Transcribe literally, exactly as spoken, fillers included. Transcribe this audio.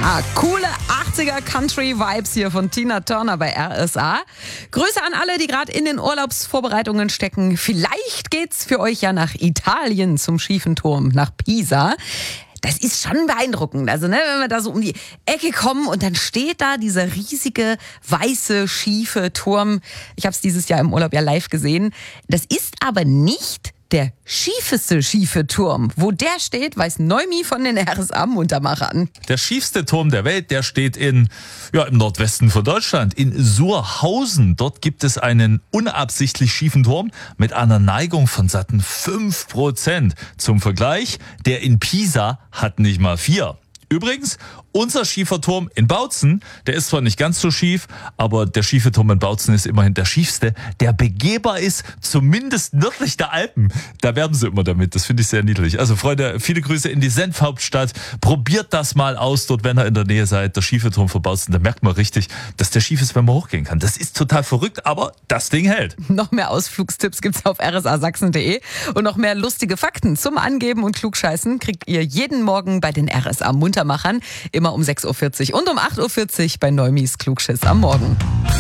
Ah, coole achtziger Country-Vibes hier von Tina Turner bei R S A. Grüße an alle, die gerade in den Urlaubsvorbereitungen stecken. Vielleicht geht's für euch ja nach Italien zum schiefen Turm, nach Pisa. Das ist schon beeindruckend. Also, ne, wenn wir da so um die Ecke kommen und dann steht da dieser riesige, weiße, schiefe Turm. Ich habe es dieses Jahr im Urlaub ja live gesehen. Das ist aber nicht der schiefeste schiefe Turm. Wo der steht, weiß Neumi von den R S A-Muntermachern. Der schiefste Turm der Welt, der steht in, ja, im Nordwesten von Deutschland, in Surhausen. Dort gibt es einen unabsichtlich schiefen Turm mit einer Neigung von satten fünf Prozent. Zum Vergleich, der in Pisa hat nicht mal vier. Übrigens, unser schiefer Turm in Bautzen, der ist zwar nicht ganz so schief, aber der schiefe Turm in Bautzen ist immerhin der schiefste, der begehbar ist, zumindest nördlich der Alpen. Da werben sie immer damit, das finde ich sehr niedlich. Also Freunde, viele Grüße in die Senfhauptstadt. Probiert das mal aus, dort, wenn ihr in der Nähe seid, der schiefe Turm von Bautzen. Da merkt man richtig, dass der schief ist, wenn man hochgehen kann. Das ist total verrückt, aber das Ding hält. Noch mehr Ausflugstipps gibt's auf r s a sachsen punkt d e und noch mehr lustige Fakten zum Angeben und Klugscheißen kriegt ihr jeden Morgen bei den R S A Muntermachern. Immer um sechs Uhr vierzig und um acht Uhr vierzig bei Neumis Klugschiss am Morgen.